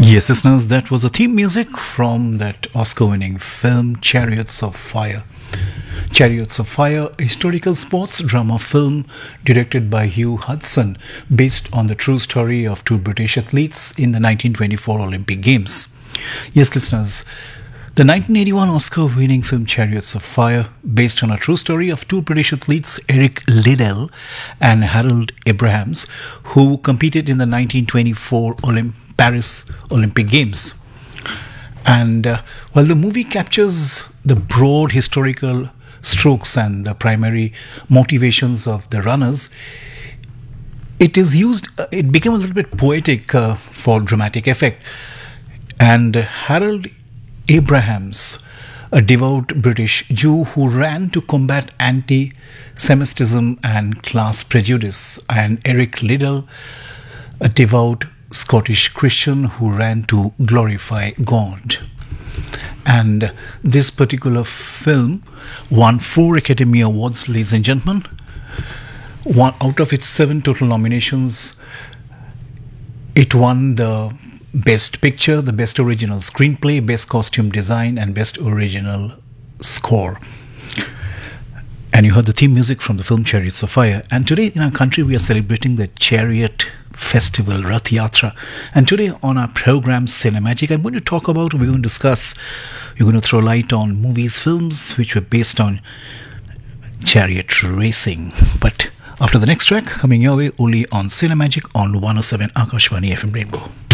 Yes, listeners, that was the theme music from that Oscar winning film Chariots of Fire. Chariots of Fire, a historical sports drama film directed by Hugh Hudson, based on the true story of two British athletes in the 1924 Olympic Games. Yes, listeners, the 1981 Oscar winning film Chariots of Fire, based on a true story of two British athletes, Eric Liddell and Harold Abrahams, who competed in the 1924 Paris Olympic Games. And while the movie captures the broad historical strokes and the primary motivations of the runners, it became a little bit poetic for dramatic effect. And Harold Abrahams, a devout British Jew who ran to combat anti-Semitism and class prejudice, and Eric Liddell, a devout Scottish Christian who ran to glorify God. And this particular film won 4 Academy Awards, ladies and gentlemen. One out of its 7 total nominations, it won the Best Picture, the Best Original Screenplay, Best Costume Design, and Best Original Score. And you heard the theme music from the film Chariots of Fire. And today in our country we are celebrating the Chariot Festival, Rath Yatra. And today on our program Cinemagic, we're going to discuss, we're going to throw light on movies, films which were based on chariot racing. But after the next track, coming your way only on Cinemagic on 107 Akashvani FM Rainbow.